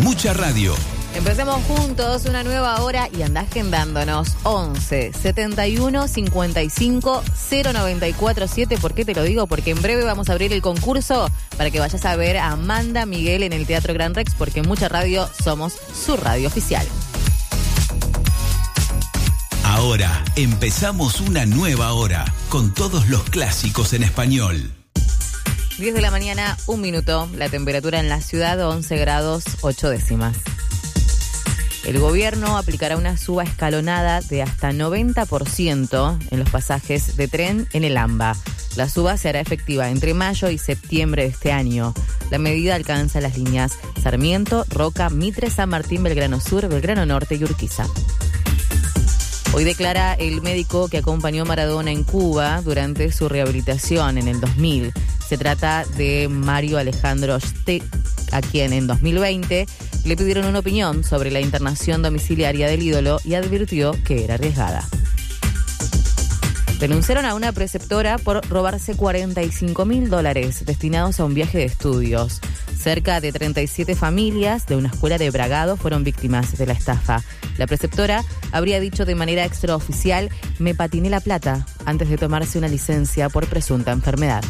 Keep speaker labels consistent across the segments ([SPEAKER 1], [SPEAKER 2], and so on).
[SPEAKER 1] Mucha radio.
[SPEAKER 2] Empecemos juntos una nueva hora y andá agendándonos 11 71 55 0947. ¿Por qué te lo digo? Porque en breve vamos a abrir el concurso para que vayas a ver a Amanda Miguel en el Teatro Gran Rex, porque en Mucha Radio somos su radio oficial.
[SPEAKER 1] Ahora empezamos una nueva hora con todos los clásicos en español.
[SPEAKER 2] 10 de la mañana, 1 minuto. La temperatura en la ciudad 11 grados 8 décimas. El gobierno aplicará una suba escalonada de hasta 90% en los pasajes de tren en el AMBA. La suba se hará efectiva entre mayo y septiembre de este año. La medida alcanza las líneas Sarmiento, Roca, Mitre, San Martín, Belgrano Sur, Belgrano Norte y Urquiza. Hoy declara el médico que acompañó a Maradona en Cuba durante su rehabilitación en el 2000. Se trata de Mario Alejandro Ste, a quien en 2020 le pidieron una opinión sobre la internación domiciliaria del ídolo y advirtió que era arriesgada. Denunciaron a una preceptora por robarse $45.000 destinados a un viaje de estudios. Cerca de 37 familias de una escuela de Bragado fueron víctimas de la estafa. La preceptora habría dicho de manera extraoficial: me patiné la plata, antes de tomarse una licencia por presunta enfermedad.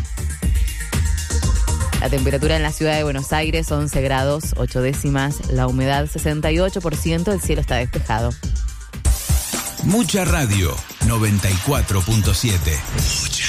[SPEAKER 2] La temperatura en la ciudad de Buenos Aires 11 grados 8 décimas, la humedad 68%, el cielo está despejado.
[SPEAKER 1] Mucha radio 94.7.